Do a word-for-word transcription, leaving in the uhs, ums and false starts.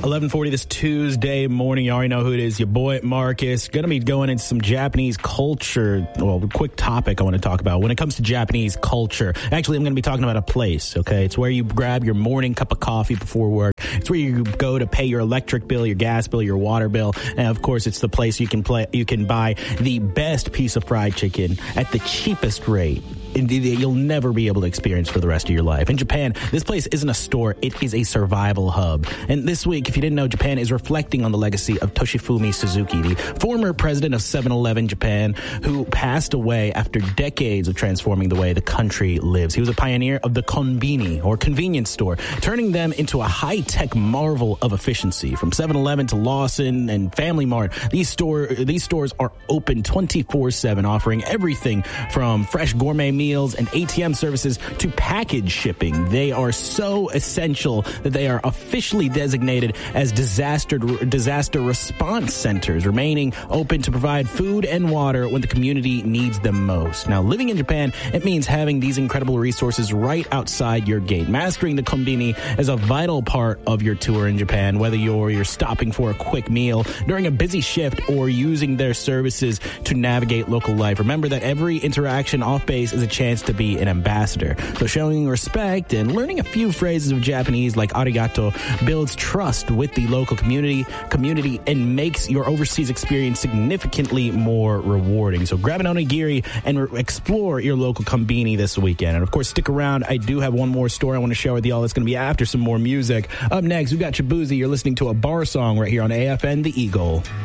eleven forty this Tuesday morning. You already know who it is. Your boy, Marcus. Going to be going into some Japanese culture. Well, a quick topic I want to talk about. When it comes to Japanese culture, actually, I'm going to be talking about a place, okay? It's where you grab your morning cup of coffee before work. It's where you go to pay your electric bill, your gas bill, your water bill. And, of course, it's the place you can play. You can buy the best piece of fried chicken at the cheapest rate. Indeed, you'll never be able to experience for the rest of your life. In Japan, this place isn't a store, it is a survival hub. And this week, if you didn't know, Japan is reflecting on the legacy of Toshifumi Suzuki, the former president of seven eleven Japan, who passed away after decades of transforming the way the country lives. He was a pioneer of the konbini, or convenience store, turning them into a high-tech marvel of efficiency. From seven eleven to Lawson and Family Mart, these, store, these stores are open twenty-four seven, offering everything from fresh gourmet meals and A T M services to package shipping. They are so essential that they are officially designated as disaster disaster response centers, remaining open to provide food and water when the community needs them most. Now, living in Japan, it means having these incredible resources right outside your gate. Mastering the konbini is a vital part of your tour in Japan, whether you're you're stopping for a quick meal during a busy shift or using their services to navigate local life. Remember that every interaction off base is a chance to be an ambassador. So showing respect and learning a few phrases of Japanese like arigato builds trust with the local community community and makes your overseas experience significantly more rewarding. So grab an onigiri and re- explore your local konbini this weekend. And of course, stick around. I do have one more story I want to share with y'all. That's going to be after some more music. Up next, we got Chibuzi. You're listening to a bar song right here on A F N The Eagle.